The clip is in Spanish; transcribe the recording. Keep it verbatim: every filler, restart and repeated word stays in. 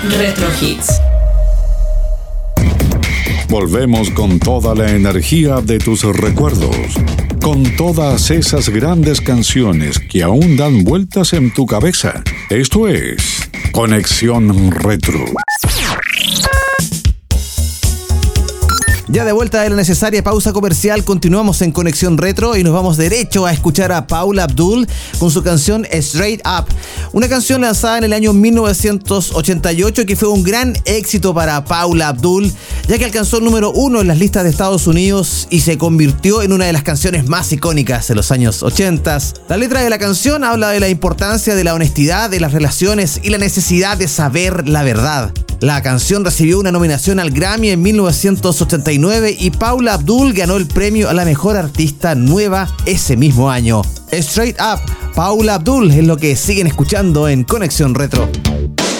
Retro Hits. Volvemos con toda la energía de tus recuerdos, con todas esas grandes canciones que aún dan vueltas en tu cabeza. Esto es Conexión Retro. Ya de vuelta de la necesaria pausa comercial, continuamos en Conexión Retro y nos vamos derecho a escuchar a Paula Abdul con su canción Straight Up, una canción lanzada en el año mil novecientos ochenta y ocho que fue un gran éxito para Paula Abdul, ya que alcanzó el número uno en las listas de Estados Unidos y se convirtió en una de las canciones más icónicas de los años ochenta. La letra de la canción habla de la importancia de la honestidad, de las relaciones y la necesidad de saber la verdad. La canción recibió una nominación al Grammy en mil novecientos ochenta y nueve y Paula Abdul ganó el premio a la mejor artista nueva ese mismo año. Straight Up, Paula Abdul es lo que siguen escuchando en Conexión Retro.